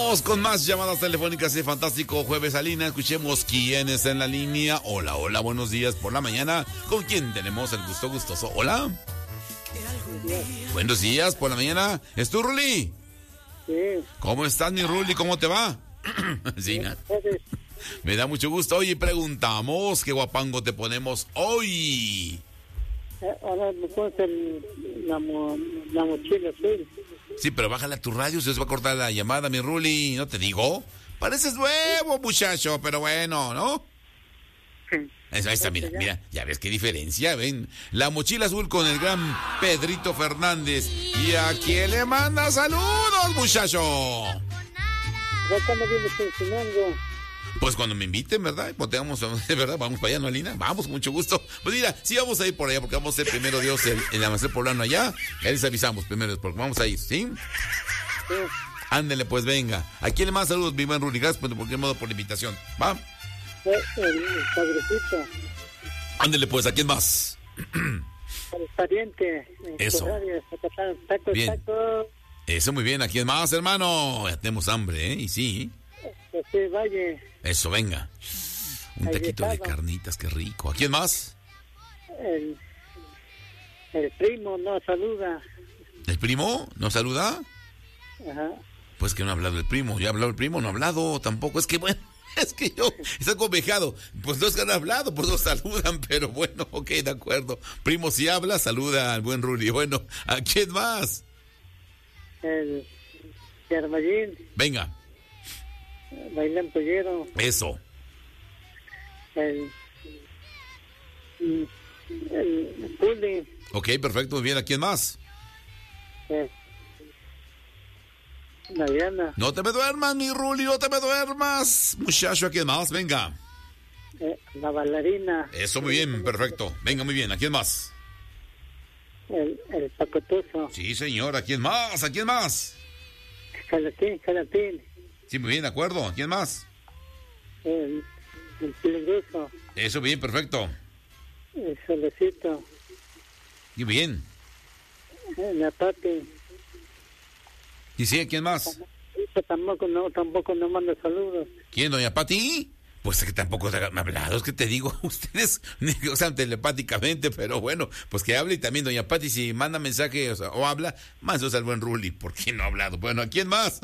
Vamos con más llamadas telefónicas de Fantástico Jueves a Línea. Escuchemos quién está en la línea. Hola, hola, buenos días por la mañana. ¿Con quién tenemos el gusto gustoso? Hola. Buenos días por la mañana. ¿Es tú, Ruli? Sí. ¿Cómo estás, mi Ruli? ¿Cómo te va? Sí, ¿no? Me da mucho gusto. Oye, preguntamos, ¿qué guapango te ponemos hoy? Ahora me pones la mochila azul. Sí, pero bájala a tu radio, se os va a cortar la llamada, mi Ruli. ¿No te digo? Pareces nuevo, muchacho, pero bueno, ¿no? Ahí está, mira, ya ves qué diferencia, ven. La mochila azul con el gran Pedrito Fernández. ¿Y a quién le manda saludos, muchacho? Ya cuando vienes enseñando. Pues cuando me inviten, ¿verdad? Pues de verdad, vamos para allá, ¿no, Alina? Vamos, con mucho gusto. Pues mira, sí vamos a ir por allá, porque vamos a hacer primero Dios el amanecer poblano allá. Ya les avisamos primero, porque vamos a ir, ¿sí? Sí. Ándele, pues venga. ¿A quién le manda saludos, mi buen Ruli? Gracias por la invitación, ¿va? El padrecito. Ándele, pues, ¿a quién más? El pariente. Eso. Taco, bien. Taco. Eso, muy bien. ¿A quién más, hermano? Ya tenemos hambre, ¿eh? Y sí. José Valle. Eso, venga. Un taquito de carnitas, qué rico. ¿A quién más? El primo no saluda. ¿El primo no saluda? Ajá. Pues que no ha hablado el primo. ¿Ya ha hablado el primo? No ha hablado tampoco. Es que bueno, es que yo estoy convejado. Pues los que han hablado, pues los saludan. Pero bueno, ok, de acuerdo. Primo, si habla, saluda al buen Ruli. Bueno, ¿a quién más? El Yarmayín. Venga. Bailán Pollero. Eso. El Puli. Ok, perfecto, muy bien. ¿A quién más? La Diana. No te me duermas, mi Ruli, no te me duermas. Muchacho, ¿a quién más? Venga. La bailarina. Eso, muy bien, perfecto. Venga, muy bien. ¿A quién más? El Pacotuzo. Sí, señor. ¿A quién más? ¿A quién más? Jalatín. Sí, muy bien, de acuerdo. ¿A quién más? El Peligroso. Eso, bien, perfecto. El Solecito. Y bien. La Pati. ¿Y sí, a quién más? Tampoco no manda saludos. ¿Quién, doña Pati? Pues es que tampoco me ha hablado, es que te digo, ustedes, o sea, telepáticamente, pero bueno, pues que hable. Y también doña Pati, si manda mensaje o habla, más al buen Ruli, ¿por qué no ha hablado? Bueno, ¿a quién más?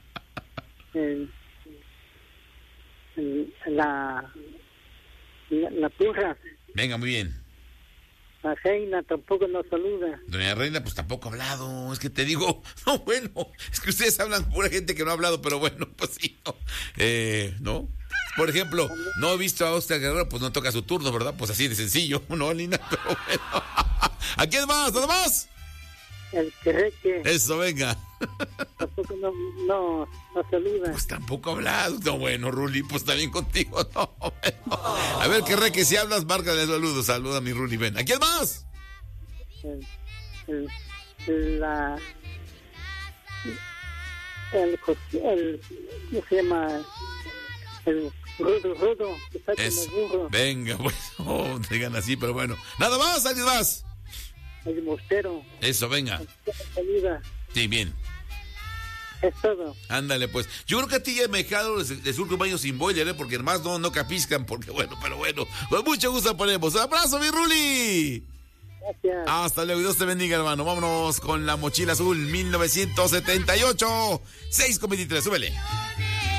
La Purra. Venga, muy bien. La Reina tampoco nos saluda. Doña Reina, pues tampoco ha hablado, es que te digo, no, bueno, es que ustedes hablan pura gente que no ha hablado, pero bueno, pues sí, no, ¿no? Por ejemplo, no he visto a Oscar Guerrero, pues no toca su turno, ¿verdad? Pues así de sencillo, ¿no, Lina? Pero bueno. ¿A quién más? ¿Nada más? El Querreque. Eso, venga. Tampoco no saluda. Pues tampoco ha hablado. No, bueno, Ruli, pues también contigo. No, bueno. A ver, Querreque, si hablas, márcale saludos. Saluda a mi Ruli, ven. ¿A quién más? ¿Cómo se llama? El rudo. Que está con el burro. Venga, bueno, digan así, pero bueno. Nada más, alguien más. El mostero. Eso, venga. Sí, bien. Es todo. Ándale, pues. Yo creo que a ti ya me he dejado de surco un baño sin boiler, ¿eh? Porque además no capiscan, porque bueno, pero bueno. Con mucho gusto ponemos. ¡Un abrazo, mi Ruli! Gracias. Hasta luego, Dios te bendiga, hermano. Vámonos con la mochila azul 1978. 6:23, súbele.